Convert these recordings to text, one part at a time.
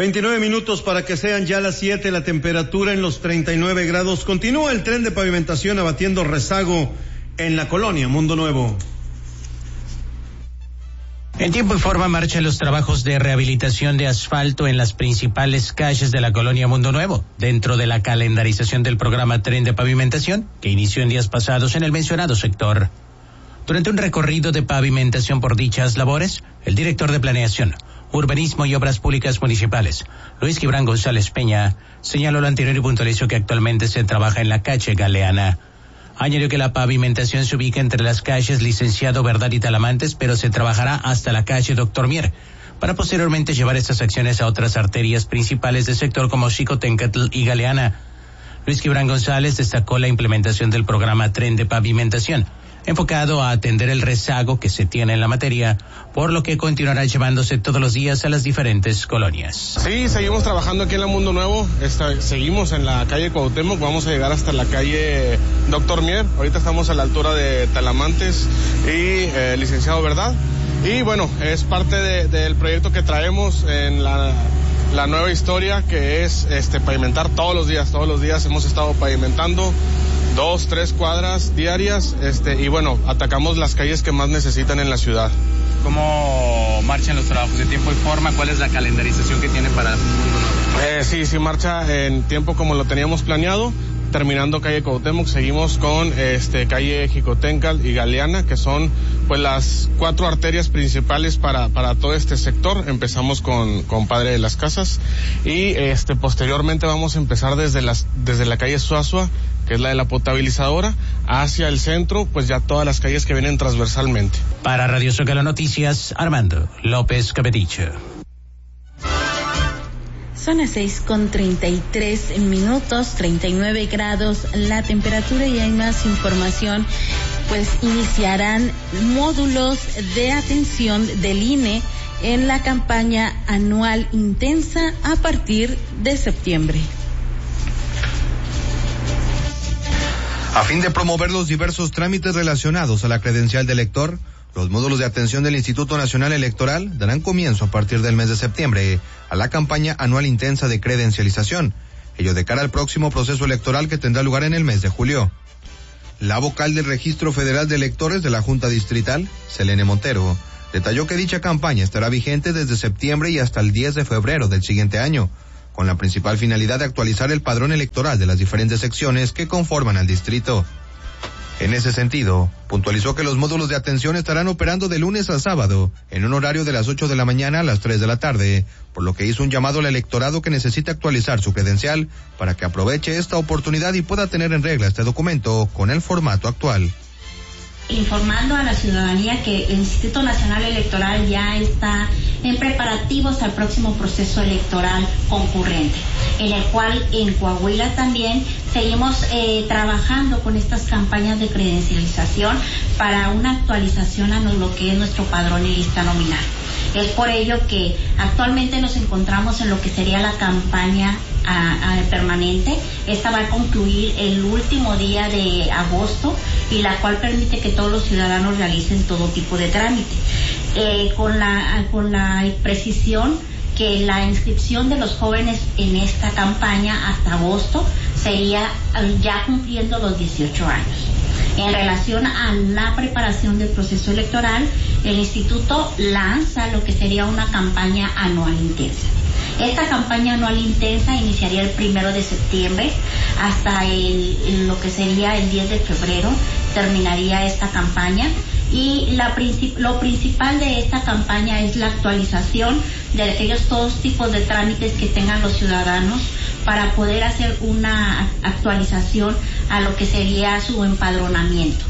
29 minutos para que sean ya las 7, la temperatura en los 39 grados. Continúa el tren de pavimentación abatiendo rezago en la colonia Mundo Nuevo. En tiempo y forma marchan los trabajos de rehabilitación de asfalto en las principales calles de la colonia Mundo Nuevo, dentro de la calendarización del programa Tren de Pavimentación, que inició en días pasados en el mencionado sector. Durante un recorrido de pavimentación por dichas labores, el director de Planeación, Urbanismo y Obras Públicas Municipales, Luis Gibran González Peña, señaló lo anterior y puntualizó que actualmente se trabaja en la calle Galeana. Añadió que la pavimentación se ubica entre las calles Licenciado Verdad y Talamantes, pero se trabajará hasta la calle Doctor Mier, para posteriormente llevar estas acciones a otras arterias principales del sector como Xicoténcatl y Galeana. Luis Gibran González destacó la implementación del programa Tren de Pavimentación, enfocado a atender el rezago que se tiene en la materia, por lo que continuará llevándose todos los días a las diferentes colonias. Sí, seguimos trabajando aquí en la Mundo Nuevo, seguimos en la calle Cuauhtémoc, vamos a llegar hasta la calle Doctor Mier, ahorita estamos a la altura de Talamantes y Licenciado Verdad, y bueno, es parte del proyecto que traemos en la nueva historia, que es pavimentar todos los días hemos estado pavimentando 2, 3 cuadras diarias, y bueno, atacamos las calles que más necesitan en la ciudad. ¿Cómo marchan los trabajos de tiempo y forma? ¿Cuál es la calendarización que tienen para el Mundo Nuevo? Sí marcha en tiempo como lo teníamos planeado. Terminando calle Cuauhtémoc, seguimos con calle Xicoténcatl y Galeana, que son pues las 4 arterias principales para todo este sector. Empezamos con Padre de las Casas y posteriormente vamos a empezar desde la calle Suazua, que es la de la potabilizadora, hacia el centro, pues ya todas las calles que vienen transversalmente. Para Radio Zócalo Noticias, Armando López Capeticho. Son las 6:33, 39 grados la temperatura, y hay más información. Pues iniciarán módulos de atención del INE en la campaña anual intensa a partir de septiembre. A fin de promover los diversos trámites relacionados a la credencial de elector, los módulos de atención del Instituto Nacional Electoral darán comienzo a partir del mes de septiembre a la campaña anual intensa de credencialización, ello de cara al próximo proceso electoral que tendrá lugar en el mes de julio. La vocal del Registro Federal de Electores de la Junta Distrital, Selene Montero, detalló que dicha campaña estará vigente desde septiembre y hasta el 10 de febrero del siguiente año, con la principal finalidad de actualizar el padrón electoral de las diferentes secciones que conforman al distrito. En ese sentido, puntualizó que los módulos de atención estarán operando de lunes a sábado, en un horario de las 8 de la mañana a las 3 de la tarde, por lo que hizo un llamado al electorado que necesita actualizar su credencial para que aproveche esta oportunidad y pueda tener en regla este documento con el formato actual. Informando a la ciudadanía que el Instituto Nacional Electoral ya está en preparativos al próximo proceso electoral concurrente, en el cual en Coahuila también seguimos trabajando con estas campañas de credencialización para una actualización a lo que es nuestro padrón y lista nominal. Es por ello que actualmente nos encontramos en lo que sería la campaña permanente. Esta va a concluir el último día de agosto, y la cual permite que todos los ciudadanos realicen todo tipo de trámite. Con la precisión que la inscripción de los jóvenes en esta campaña hasta agosto sería ya cumpliendo los 18 años. En relación a la preparación del proceso electoral, el instituto lanza lo que sería una campaña anual intensa. Esta campaña anual intensa iniciaría el 1 de septiembre hasta lo que sería el 10 de febrero, terminaría esta campaña, y lo principal de esta campaña es la actualización de aquellos todos tipos de trámites que tengan los ciudadanos para poder hacer una actualización a lo que sería su empadronamiento.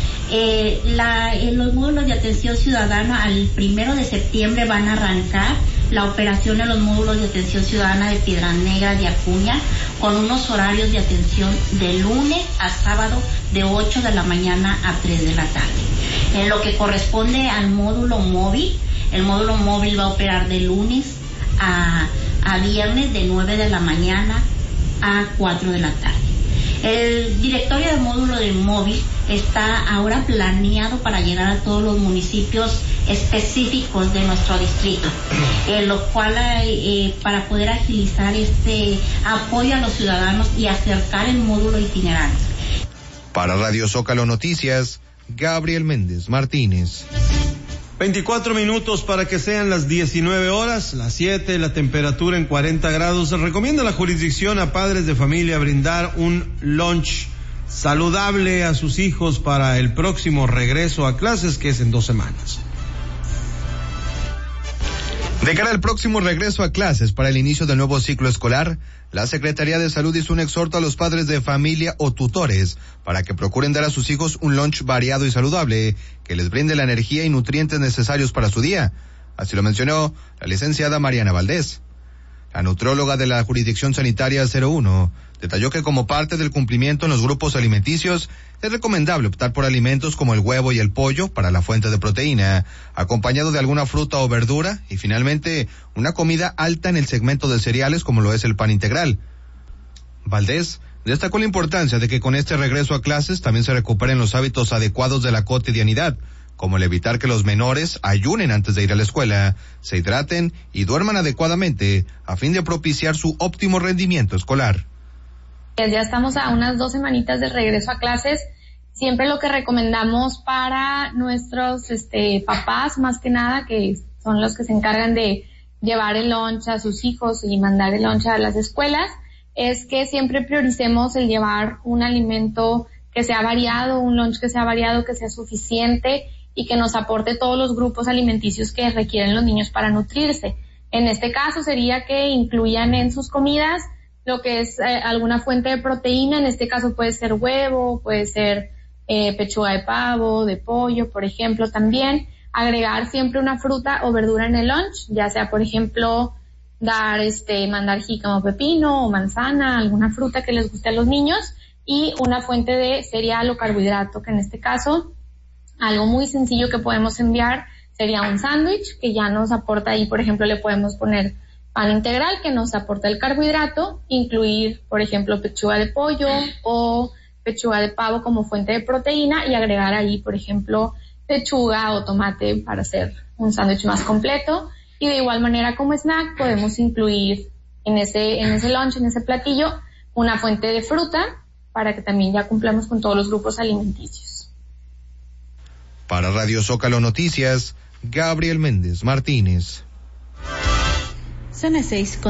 Los módulos de atención ciudadana al 1 de septiembre van a arrancar la operación en los módulos de atención ciudadana de Piedras Negras y Acuña, con unos horarios de atención de lunes a sábado de 8 de la mañana a 3 de la tarde. En lo que corresponde al módulo móvil, el módulo móvil va a operar de lunes a viernes de 9 de la mañana a 4 de la tarde. El directorio de módulo del móvil está ahora planeado para llegar a todos los municipios específicos de nuestro distrito, lo cual para poder agilizar este apoyo a los ciudadanos y acercar el módulo itinerante. Para Radio Zócalo Noticias, Gabriel Méndez Martínez. 24 minutos para que sean las 19 horas, las 7, la temperatura en 40 grados. Se recomienda la jurisdicción a padres de familia brindar un lunch saludable a sus hijos para el próximo regreso a clases, que es en 2 semanas. De cara al próximo regreso a clases para el inicio del nuevo ciclo escolar, la Secretaría de Salud hizo un exhorto a los padres de familia o tutores para que procuren dar a sus hijos un lunch variado y saludable que les brinde la energía y nutrientes necesarios para su día. Así lo mencionó la licenciada Mariana Valdés. La nutrióloga de la Jurisdicción Sanitaria 01 detalló que como parte del cumplimiento en los grupos alimenticios es recomendable optar por alimentos como el huevo y el pollo para la fuente de proteína, acompañado de alguna fruta o verdura y finalmente una comida alta en el segmento de cereales como lo es el pan integral. Valdés destacó la importancia de que con este regreso a clases también se recuperen los hábitos adecuados de la cotidianidad, como el evitar que los menores ayunen antes de ir a la escuela, se hidraten y duerman adecuadamente a fin de propiciar su óptimo rendimiento escolar. Ya estamos a unas 2 semanitas de regreso a clases. Siempre lo que recomendamos para nuestros papás, más que nada, que son los que se encargan de llevar el lunch a sus hijos y mandar el lunch a las escuelas, es que siempre prioricemos el llevar un alimento que sea variado, un lunch que sea variado, que sea suficiente y que nos aporte todos los grupos alimenticios que requieren los niños para nutrirse. En este caso sería que incluyan en sus comidas lo que es alguna fuente de proteína. En este caso puede ser huevo, puede ser pechuga de pavo, de pollo, por ejemplo. También agregar siempre una fruta o verdura en el lunch, ya sea, por ejemplo, mandar jícama o pepino o manzana, alguna fruta que les guste a los niños, y una fuente de cereal o carbohidrato, que en este caso, algo muy sencillo que podemos enviar sería un sándwich, que ya nos aporta ahí, por ejemplo, le podemos poner pan integral, que nos aporta el carbohidrato, incluir, por ejemplo, pechuga de pollo o pechuga de pavo como fuente de proteína y agregar ahí, por ejemplo, lechuga o tomate para hacer un sándwich más completo. Y de igual manera como snack podemos incluir en ese lunch, en ese platillo, una fuente de fruta para que también ya cumplamos con todos los grupos alimenticios. Para Radio Zócalo Noticias, Gabriel Méndez Martínez. Son las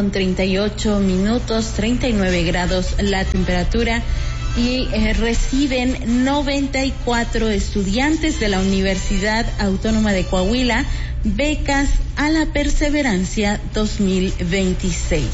6:38, 39 grados la temperatura y reciben 94 estudiantes de la Universidad Autónoma de Coahuila becas a la Perseverancia 2026.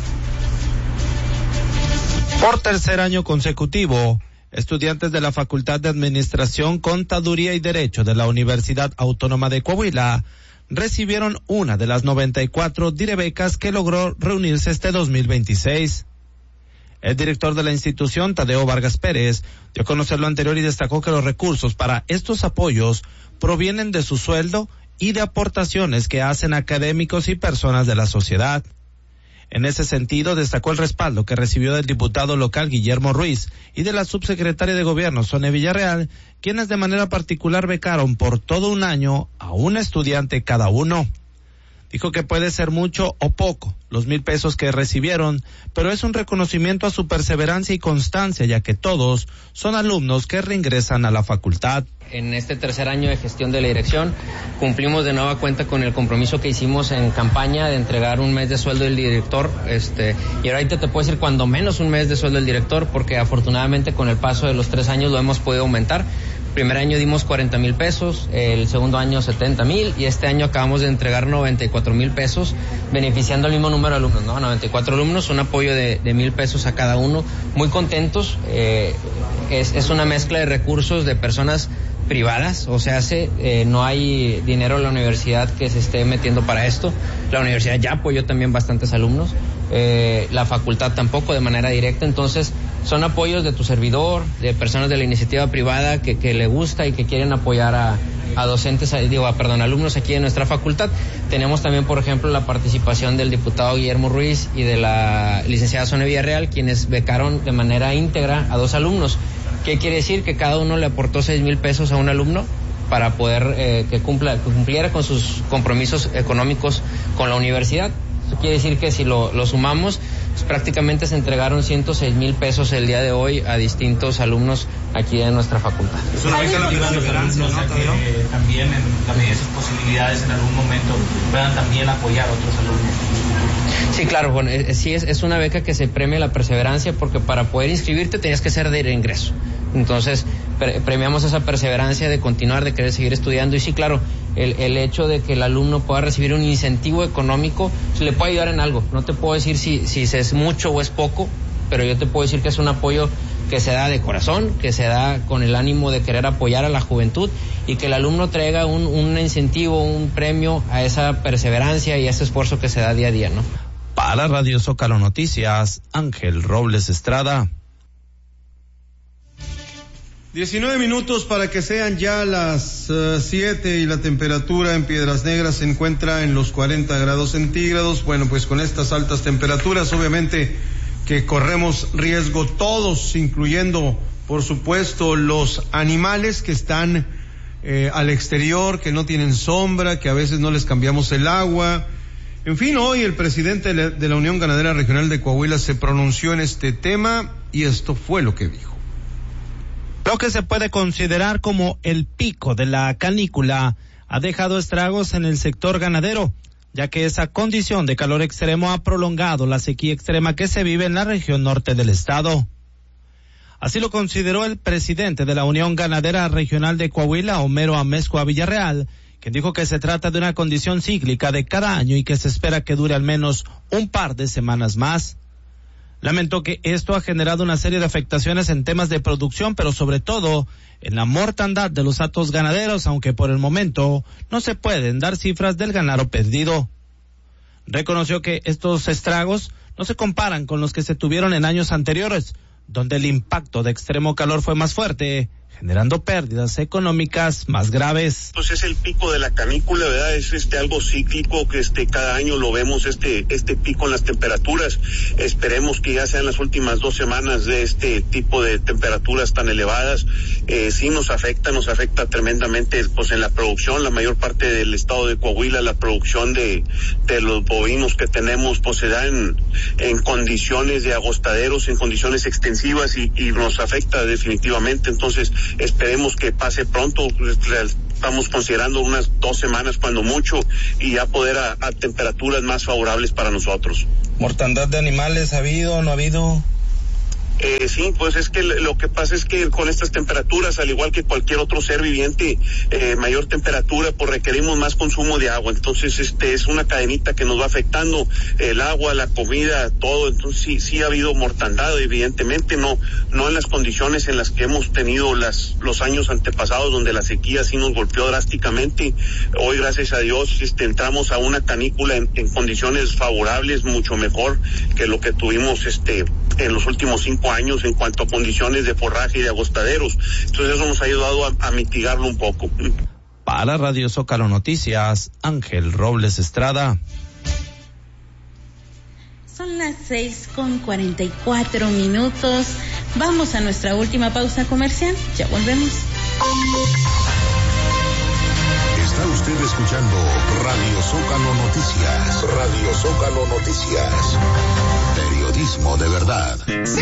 Por tercer año consecutivo, estudiantes de la Facultad de Administración, Contaduría y Derecho de la Universidad Autónoma de Coahuila recibieron una de las 94 direbecas que logró reunirse este 2026. El director de la institución, Tadeo Vargas Pérez, dio a conocer lo anterior y destacó que los recursos para estos apoyos provienen de su sueldo y de aportaciones que hacen académicos y personas de la sociedad. En ese sentido, destacó el respaldo que recibió del diputado local Guillermo Ruiz y de la subsecretaria de Gobierno, Sonia Villarreal, quienes de manera particular becaron por todo un año a un estudiante cada uno. Dijo que puede ser mucho o poco los 1,000 pesos que recibieron, pero es un reconocimiento a su perseverancia y constancia, ya que todos son alumnos que reingresan a la facultad. En este tercer año de gestión de la dirección, cumplimos de nueva cuenta con el compromiso que hicimos en campaña de entregar un mes de sueldo del director, y ahorita te puedo decir cuando menos un mes de sueldo del director, porque afortunadamente con el paso de los 3 años lo hemos podido aumentar. Primer año dimos 40,000 pesos, el segundo año 70,000 y este año acabamos de entregar 94,000 pesos, beneficiando al mismo número de alumnos, ¿no? 94 alumnos, un apoyo de 1,000 pesos a cada uno, muy contentos. Es una mezcla de recursos de personas privadas, o sea, no hay dinero en la universidad que se esté metiendo para esto. La universidad ya apoyó también bastantes alumnos, la facultad tampoco de manera directa, entonces son apoyos de tu servidor, de personas de la iniciativa privada que le gusta y que quieren apoyar a docentes, alumnos aquí en nuestra facultad. Tenemos también, por ejemplo, la participación del diputado Guillermo Ruiz y de la licenciada Sonia Villarreal, quienes becaron de manera íntegra a 2 alumnos. ¿Qué quiere decir? Que cada uno le aportó 6,000 pesos a un alumno para poder que cumpliera con sus compromisos económicos con la universidad. Eso quiere decir que si lo sumamos, pues prácticamente se entregaron 106,000 pesos el día de hoy a distintos alumnos aquí en nuestra facultad. Es una beca la esperanza, ¿no? Que también en la medida de sus posibilidades en algún momento puedan también apoyar a otros alumnos. Sí, claro, bueno, sí es una beca que se premia la perseverancia, porque para poder inscribirte tenías que ser de ingreso. Entonces, premiamos esa perseverancia de continuar, de querer seguir estudiando. Y sí, claro, el hecho de que el alumno pueda recibir un incentivo económico le puede ayudar en algo. No te puedo decir si es mucho o es poco, pero yo te puedo decir que es un apoyo que se da de corazón, que se da con el ánimo de querer apoyar a la juventud, y que el alumno traiga un incentivo, un premio a esa perseverancia y a ese esfuerzo que se da día a día, ¿no? Para Radio Zócalo Noticias, Ángel Robles Estrada. 19 minutos para que sean ya las 7 y la temperatura en Piedras Negras se encuentra en los 40 grados centígrados. Bueno, pues con estas altas temperaturas, obviamente que corremos riesgo todos, incluyendo, por supuesto, los animales que están al exterior, que no tienen sombra, que a veces no les cambiamos el agua. En fin, hoy el presidente de la Unión Ganadera Regional de Coahuila se pronunció en este tema y esto fue lo que dijo. Lo que se puede considerar como el pico de la canícula ha dejado estragos en el sector ganadero, ya que esa condición de calor extremo ha prolongado la sequía extrema que se vive en la región norte del estado. Así lo consideró el presidente de la Unión Ganadera Regional de Coahuila, Homero Amezcua Villarreal, quien dijo que se trata de una condición cíclica de cada año y que se espera que dure al menos un par de semanas más. Lamentó que esto ha generado una serie de afectaciones en temas de producción, pero sobre todo en la mortandad de los hatos ganaderos, aunque por el momento no se pueden dar cifras del ganado perdido. Reconoció que estos estragos no se comparan con los que se tuvieron en años anteriores, donde el impacto de extremo calor fue más fuerte, generando pérdidas económicas más graves. Pues es el pico de la canícula, ¿verdad? Es algo cíclico que cada año lo vemos, este pico en las temperaturas. Esperemos que ya sean las últimas 2 semanas de este tipo de temperaturas tan elevadas. Sí nos afecta tremendamente pues en la producción. La mayor parte del estado de Coahuila, la producción de los bovinos que tenemos pues se da en condiciones de agostaderos, en condiciones extensivas y nos afecta definitivamente. Entonces esperemos que pase pronto, estamos considerando unas 2 semanas cuando mucho y ya poder a temperaturas más favorables para nosotros. ¿Mortandad de animales ha habido o no ha habido? Sí, pues es que lo que pasa es que con estas temperaturas, al igual que cualquier otro ser viviente, mayor temperatura, pues requerimos más consumo de agua. Entonces, es una cadenita que nos va afectando el agua, la comida, todo. Entonces, sí ha habido mortandad, evidentemente, no en las condiciones en las que hemos tenido los años antepasados, donde la sequía sí nos golpeó drásticamente. Hoy, gracias a Dios, entramos a una canícula en condiciones favorables, mucho mejor que lo que tuvimos, en los últimos 5 años en cuanto a condiciones de forraje y de agostaderos. Entonces eso nos ha ayudado a mitigarlo un poco. Para Radio Zócalo Noticias, Ángel Robles Estrada. Son las 6:44. Vamos a nuestra última pausa comercial. Ya volvemos. Está usted escuchando Radio Zócalo Noticias. Radio Zócalo Noticias. Periodismo de verdad.